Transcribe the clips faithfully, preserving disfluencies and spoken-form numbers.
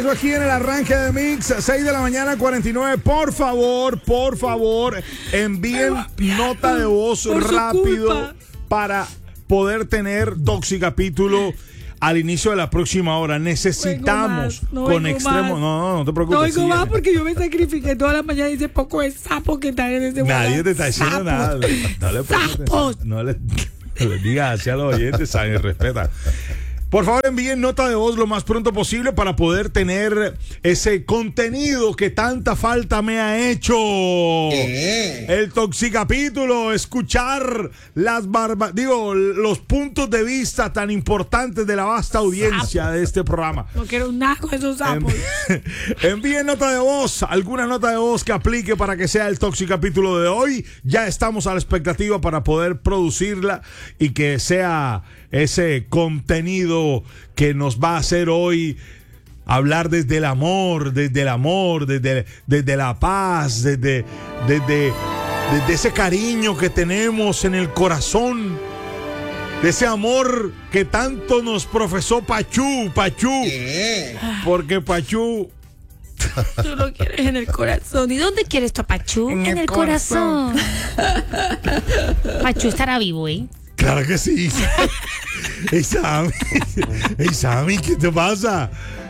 regreso aquí en el arranque de Mix, seis de la mañana, cuarenta y nueve. Por favor, por favor, envíen nota de voz rápido para poder tener Toxicapítulo al inicio de la próxima hora. Necesitamos no no con extremo. No, no, no te preocupes. No oigo sí, más porque yo me sacrifiqué toda la mañana y dice poco de sapo que está en ese momento. Nadie te está diciendo sapos. Nada. No le ¡Sapos! No le, no le digas así a los oyentes, Sammy, respeta. Por favor, envíen nota de voz lo más pronto posible para poder tener ese contenido que tanta falta me ha hecho. ¿Qué? El Toxicapítulo, escuchar las barba, digo, los puntos de vista tan importantes de la vasta audiencia Sapo. De este programa. No quiero un naco de esos sapos. Envíen nota de voz, alguna nota de voz que aplique para que sea el Toxicapítulo de hoy. Ya estamos a la expectativa para poder producirla y que sea ese contenido que nos va a hacer hoy hablar desde el amor, desde el amor, desde, desde la paz, desde, desde, desde ese cariño que tenemos en el corazón, de ese amor que tanto nos profesó Pachú, Pachú, ¿qué? Porque Pachú... Tú lo quieres en el corazón. ¿Y dónde quieres tu Pachú? En, en el, el corazón, corazón. Pachú estará vivo, ¿eh? Claro que sí. Hey, Sammy. Hey, Sammy, ¿qué te pasa?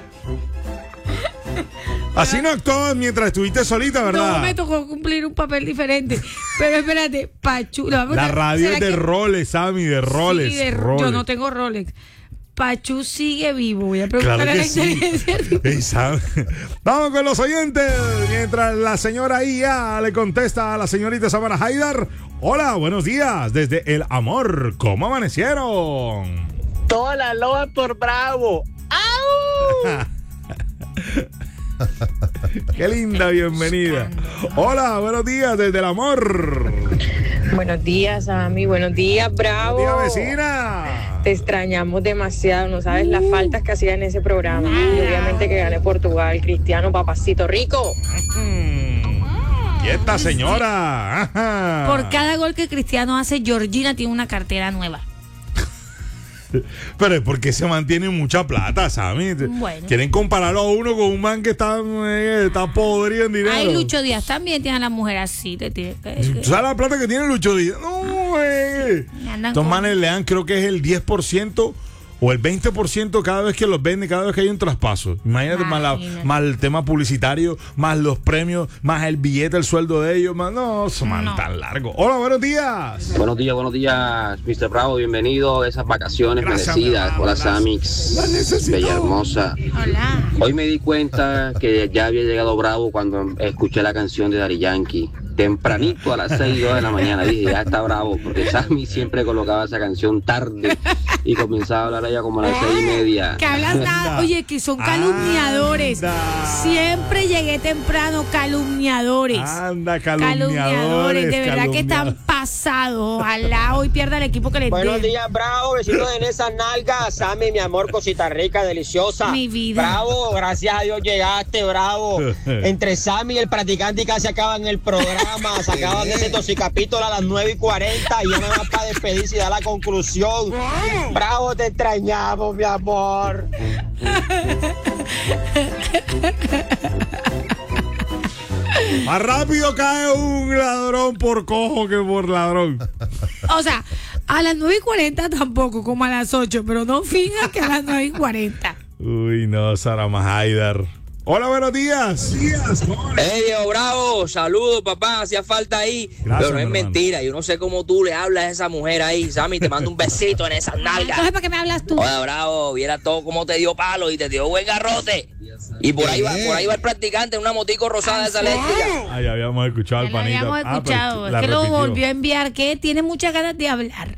Así no actuabas mientras estuviste solita, ¿verdad? No, me tocó cumplir un papel diferente. Pero espérate, Pachú. La, la radio es de que... Rolex, Sammy, de Rolex, sí, de... Rolex. Yo no tengo Rolex. Pachú sigue vivo. Voy a preguntar claro a la sí. Hey, Sammy. Vamos con los oyentes. Mientras la señora Ia le contesta a la señorita Samara Haidar. Hola, buenos días. Desde El Amor, ¿cómo amanecieron? Toda la loba por Bravo. ¡Au! Qué linda bienvenida. Hola, buenos días desde El Amor. Buenos días, Sammy. Buenos días, Bravo. Buenos días, vecina. Te extrañamos demasiado. No sabes uh. las faltas que hacía en ese programa. Y obviamente que gané Portugal. Cristiano, papacito rico. ¿Y esta señora? Ajá. Por cada gol que Cristiano hace, Georgina tiene una cartera nueva. Pero es porque se mantiene mucha plata, Sammy. Bueno. Quieren compararlo a uno con un man que está, eh, está podrido en dinero. Ay, Lucho Díaz también tiene a la mujer así. Te tiene que, que... ¿Sabes la plata que tiene Lucho Díaz? No, eh. Estos manes le dan, creo que es el diez por ciento o el veinte por ciento cada vez que los venden, cada vez que hay un traspaso. Imagínate, más, la, más el tema publicitario, más los premios, más el billete, el sueldo de ellos, más no, se man no. tan largo. Hola, buenos días. Buenos días, buenos días, mister Bravo, bienvenido a esas vacaciones gracias, merecidas. Hola, Samix, bella hermosa. Hola. Hoy me di cuenta que ya había llegado Bravo cuando escuché la canción de Daddy Yankee. Tempranito a las seis de la mañana dije, ya está Bravo, porque Sammy siempre colocaba esa canción tarde y comenzaba a hablar allá como a las seis y media. Que hablas nada, oye, que son calumniadores. Anda. Siempre llegué temprano, calumniadores. Anda, calumniadores. Calumniadores, de verdad que están pasados. Ojalá hoy pierda el equipo que les dé. Buenos días, Bravo, besitos en esa nalga. Sammy, mi amor, cosita rica, deliciosa. Mi vida. Bravo, gracias a Dios llegaste, Bravo. Entre Sammy y el practicante casi acaban el programa. Se acaban de ese Toxicapítulo a las nueve y cuarenta y ya nada más para despedirse y dar la conclusión. Bravo, te extrañamos, mi amor. Más rápido cae un ladrón por cojo que por ladrón. O sea, a las nueve y cuarenta tampoco, como a las ocho, pero no finjas que a las nueve y cuarenta. Uy, no, Sara Haidar. Hola, buenos días. Hey, Diego Bravo, saludos, papá, hacía falta ahí. Gracias, pero no es mentira, yo no sé cómo tú le hablas a esa mujer ahí, Sammy, te mando un besito en esas nalgas. No sé para qué me hablas tú. Hola, Bravo, viera todo cómo te dio palo y te dio buen garrote. Y por ahí va, por ahí va el practicante en una motico rosada de esa eléctrica. Ay, habíamos escuchado al panita. Habíamos escuchado, ah, es que lo volvió a enviar, que tiene muchas ganas de hablar.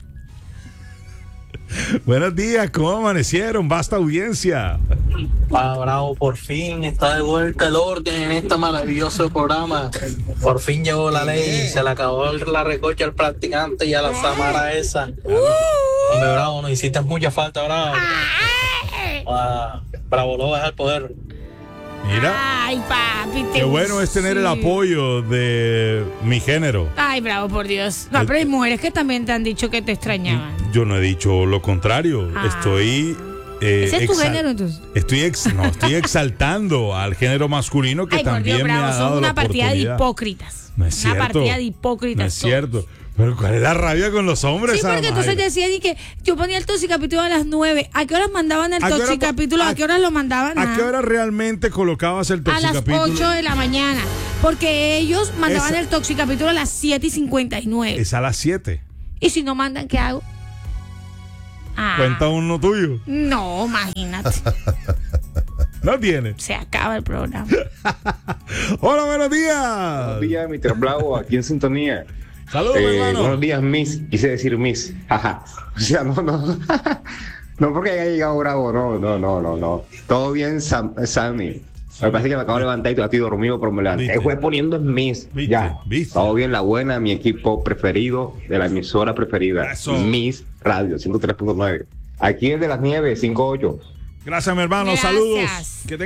Buenos días, ¿cómo amanecieron? Vasta audiencia. Ah, Bravo, por fin está de vuelta el orden en este maravilloso programa. Por fin llegó la ley, se le acabó la recocha al practicante y a la Samara esa. Uh, Hombre, Bravo, nos hiciste mucha falta, Bravo. Ah, Bravo, lo vas al poder. Mira. Ay, papi, te qué bueno es tener sí. el apoyo de mi género. Ay, Bravo, por Dios. No, pero hay mujeres que también te han dicho que te extrañaban. Yo no he dicho lo contrario. Ah. Estoy Eh, Ese es tu exal- género, entonces. Estoy ex, no, estoy exaltando al género masculino que Ay, por también Dios, me bravo, ha dado son la una partida de oportunidad. hipócritas. No es una cierto. partida de hipócritas. No es todos. cierto. Pero ¿cuál es la rabia con los hombres? Sí, porque Ana entonces Mayra? decían y que yo ponía el toxicapítulo a las nueve. ¿A qué horas mandaban el ¿A qué hora- toxicapítulo? ¿A, a- qué horas lo mandaban? ¿A qué hora realmente colocabas el A las toxicapítulo? ocho de la mañana. Porque ellos mandaban Esa- el toxicapítulo a las siete y cincuenta y nueve. Es a las siete. Y si no mandan, ¿qué hago? Ah, Cuenta uno tuyo. no, imagínate. No tiene. Se acaba el programa. Hola, buenos días. Buenos días, mister Bravo, aquí en sintonía. Saludos, mi Eh, hermano. buenos días, Miss. Quise decir Miss. Jaja. O sea, no, no. No porque haya llegado Bravo, no, no, no, no, no. Todo bien, Sam, Sammy. Me parece que me acabo de levantar y todavía estoy dormido, pero me levanté. ¿Viste? Fue poniendo en Miss. ¿Viste? Ya. ¿Viste? Todo bien, la buena, mi equipo preferido de la emisora preferida. Eso. Miss Radio ciento tres punto nueve. Aquí es de las nieves, cinco ocho. Gracias, mi hermano. Gracias. Saludos. Que